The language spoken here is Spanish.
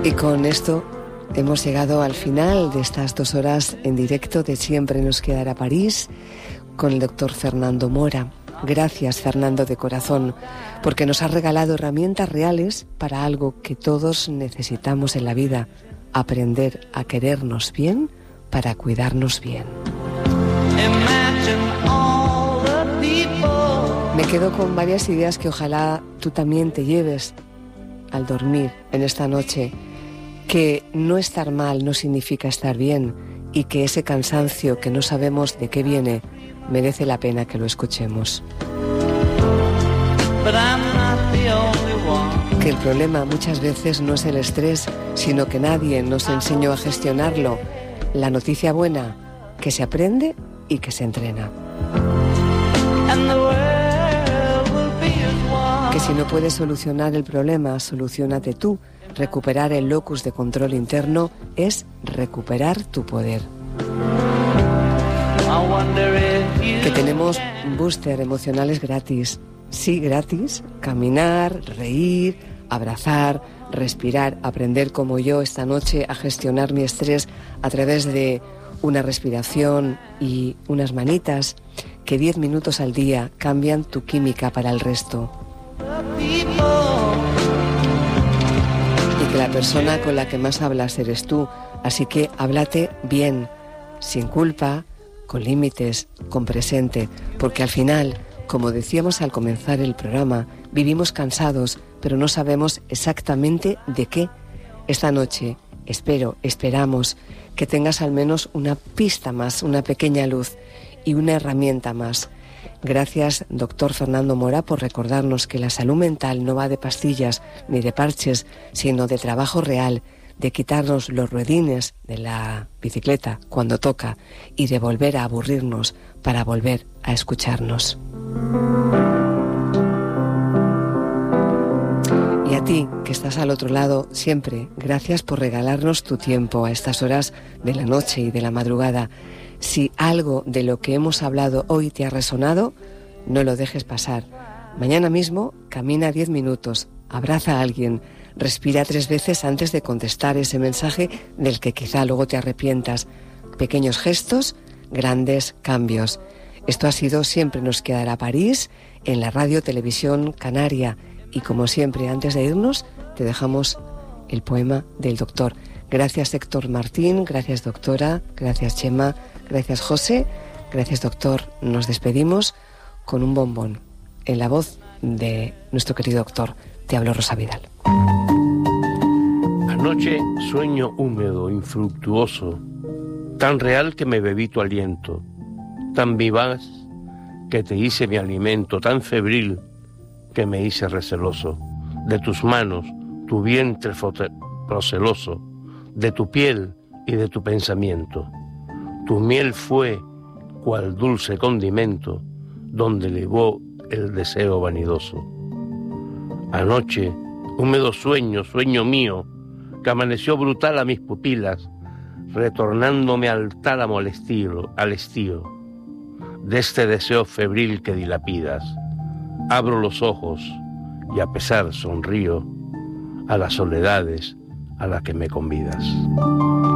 Y con esto hemos llegado al final de estas 2 horas en directo de Siempre nos quedará París con el doctor Fernando Mora. Gracias, Fernando, de corazón, porque nos has regalado herramientas reales para algo que todos necesitamos en la vida: aprender a querernos bien para cuidarnos bien. Me quedo con varias ideas que ojalá tú también te lleves al dormir en esta noche, que no estar mal no significa estar bien y que ese cansancio que no sabemos de qué viene merece la pena que lo escuchemos. Que el problema muchas veces no es el estrés, sino que nadie nos enseñó a gestionarlo. La noticia buena, que se aprende y que se entrena. Que si no puedes solucionar el problema, soluciónate tú. Recuperar el locus de control interno es recuperar tu poder. Que tenemos booster emocionales gratis. Sí, gratis. Caminar, reír, abrazar, respirar, aprender como yo esta noche a gestionar mi estrés a través de una respiración y unas manitas, que 10 minutos al día cambian tu química para el resto. Y que la persona con la que más hablas eres tú, así que háblate bien, sin culpa, con límites, con presente, porque al final, como decíamos al comenzar el programa, vivimos cansados, pero no sabemos exactamente de qué. Esta noche esperamos que tengas al menos una pista más, una pequeña luz y una herramienta más. Gracias, doctor Fernando Mora, por recordarnos que la salud mental no va de pastillas ni de parches, sino de trabajo real, de quitarnos los ruedines de la bicicleta cuando toca y de volver a aburrirnos para volver a escucharnos. Y a ti, que estás al otro lado siempre, gracias por regalarnos tu tiempo a estas horas de la noche y de la madrugada. Si algo de lo que hemos hablado hoy te ha resonado, no lo dejes pasar. Mañana mismo camina 10 minutos, abraza a alguien, respira 3 veces antes de contestar ese mensaje del que quizá luego te arrepientas. Pequeños gestos, grandes cambios. Esto ha sido Siempre nos quedará París en la Radio Televisión Canaria. Y como siempre, antes de irnos, te dejamos el poema del doctor. Gracias, Héctor Martín, gracias, doctora, gracias, Chema, gracias, José, gracias, doctor. Nos despedimos con un bombón en la voz de nuestro querido doctor. Te hablo, Rosa Vidal. Anoche sueño húmedo, infructuoso, tan real que me bebí tu aliento, tan vivaz que te hice mi alimento, tan febril que me hice receloso, de tus manos, tu vientre proceloso, de tu piel y de tu pensamiento. Tu miel fue cual dulce condimento, donde levó el deseo vanidoso. Anoche, húmedo sueño, sueño mío, que amaneció brutal a mis pupilas, retornándome al tálamo al estío de este deseo febril que dilapidas. Abro los ojos y a pesar sonrío a las soledades a las que me convidas.